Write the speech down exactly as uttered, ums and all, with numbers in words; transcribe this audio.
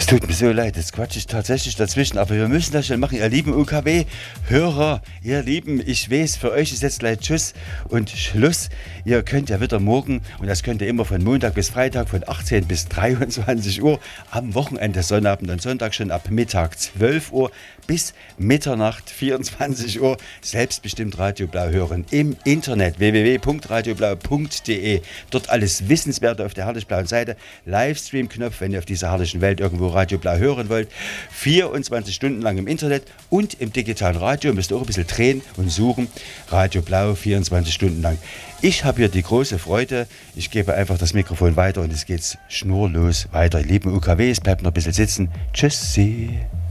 Es tut mir so leid, jetzt quatsche ich tatsächlich dazwischen, aber wir müssen das schon machen. Ihr lieben U K W-Hörer, ihr Lieben, ich weiß, für euch ist jetzt gleich Tschüss und Schluss. Ihr könnt ja wieder morgen, und das könnt ihr immer von Montag bis Freitag, von achtzehn bis dreiundzwanzig Uhr, am Wochenende, Sonnabend und Sonntag schon ab Mittag zwölf Uhr bis Mitternacht vierundzwanzig Uhr, selbstbestimmt Radio Blau hören. Im Internet w w w punkt radio blau punkt d e. Dort alles Wissenswerte auf der herrlich blauen Seite. Livestream-Knopf, wenn ihr auf dieser herrlichen Welt irgendwo Radio Blau hören wollt. vierundzwanzig Stunden lang im Internet und im digitalen Radio. Müsst ihr auch ein bisschen drehen und suchen. Radio Blau vierundzwanzig Stunden lang. Ich habe hier die große Freude. Ich gebe einfach das Mikrofon weiter und es geht schnurlos weiter. Lieben U K W, es bleibt noch ein bisschen sitzen. Tschüssi.